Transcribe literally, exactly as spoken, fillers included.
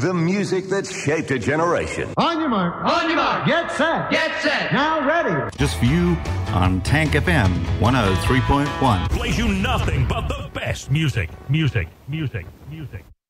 The music that shaped a generation. On your mark. On your mark. Get set. Get set. Now ready. Just for you on Tank F M one oh three point one. Plays you nothing but the best music, music, music, music.